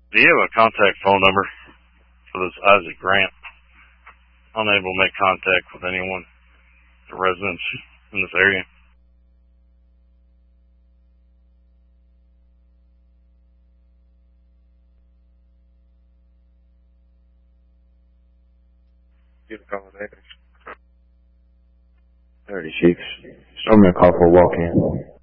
Do you have a contact phone number for this Isaac Grant? Unable to make contact with anyone, the residents in this area. Give a call later. 30 Chiefs. Show me a call for a walk-in.